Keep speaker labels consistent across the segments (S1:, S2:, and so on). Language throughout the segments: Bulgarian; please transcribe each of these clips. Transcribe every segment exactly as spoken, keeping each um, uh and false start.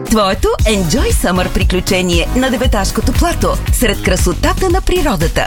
S1: Твоето Enjoy Summer приключение на Деветашкото плато сред красотата на природата.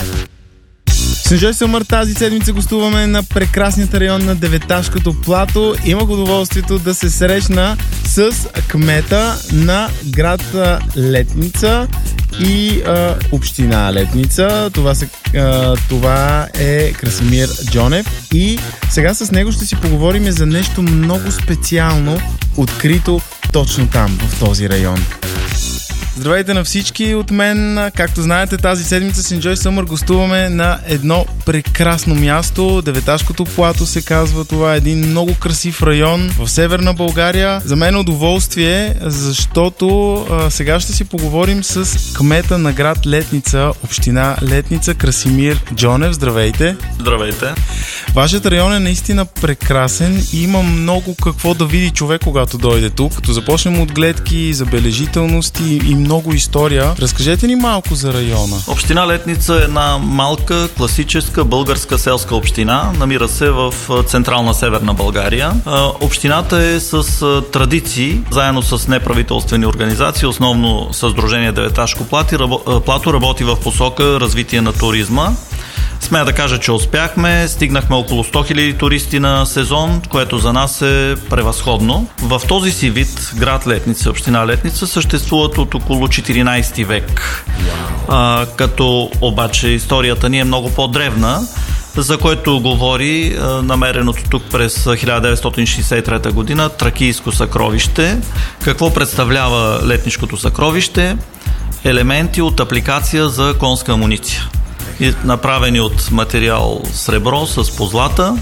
S2: С Enjoy Summer тази седмица гостуваме на прекрасният район на Деветашкото плато. Имах удоволствието да се срещна с кмета на град Летница и а, община Летница. Това, се, а, това е Красимир Джонев. И сега с него ще си поговорим за нещо много специално, открито точно там, в този район. Здравейте на всички от мен. Както знаете, тази седмица с Enjoy Summer гостуваме на едно прекрасно място. Деветашкото плато се казва. Това е един много красив район в Северна България. За мен е удоволствие, защото а, сега ще си поговорим с кмета на град Летница, община Летница, Красимир Джонев. Здравейте!
S3: Здравейте!
S2: Вашият район е наистина прекрасен и има много какво да види човек, когато дойде тук. Като започнем от гледки, забележителности и много история. Разкажете ни малко за района.
S3: Община Летница е една малка, класическа българска селска община. Намира се в централна Северна България. Общината е с традиции, заедно с неправителствени организации, основно със Сдружение Деветашко плато, работи в посока развитие на туризма. Смея да кажа, че успяхме. Стигнахме около сто хиляди туристи на сезон, което за нас е превъзходно. В този си вид град Летница, община Летница, съществуват от около четиринайсети век. А, като обаче историята ни е много по-древна, за което говори а, намереното тук през хиляда деветстотин шейсет и трета година Тракийско съкровище. Какво представлява Летнишкото съкровище? Елементи от апликация за конска амуниция, направени от материал сребро с позлата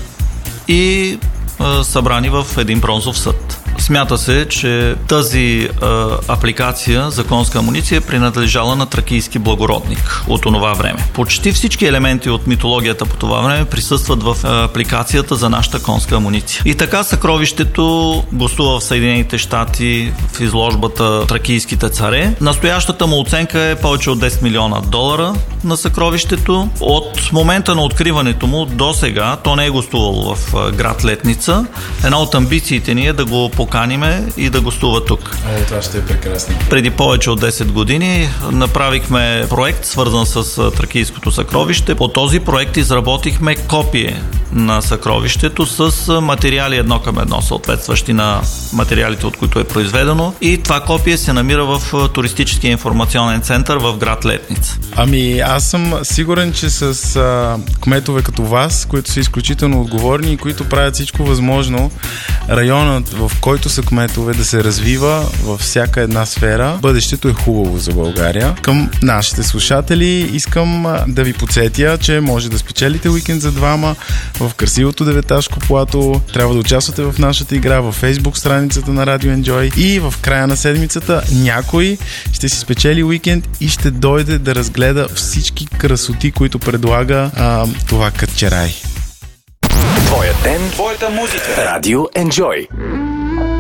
S3: и а, събрани в един бронзов съд. Смята се, че тази а, апликация за конска амуниция е принадлежала на тракийски благородник от онова време. Почти всички елементи от митологията по това време присъстват в а, апликацията за нашата конска амуниция. И така съкровището гостува в Съединените щати в изложбата Тракийските царе. Настоящата му оценка е повече от десет милиона долара на съкровището. От момента на откриването му до сега то не е гостувало в а, град Летница. Една от амбициите ни е да го поканиме и да гостува тук.
S2: О, това ще е прекрасно.
S3: Преди повече от десет години направихме проект, свързан с Тракийското съкровище. По този проект изработихме копие на съкровището с материали едно към едно, съответстващи на материалите, от които е произведено. И това копие се намира в туристическия информационен център в град Летница.
S2: Ами аз съм сигурен, че с а, кметове като вас, които са изключително отговорни и които правят всичко възможно, районът, в който са кметове, да се развива във всяка една сфера. Бъдещето е хубаво за България. Към нашите слушатели искам а, да ви подсетя, че може да спечелите уикенд за двама в красивото Деветашко плато. Трябва да участвате в нашата игра във Facebook страницата на Radio Enjoy и в края на седмицата някой ще си спечели уикенд и ще дойде да разгледа всички красоти, които предлага а, това кътчерай.
S4: Твоя ден, твоята музика. Radio Enjoy.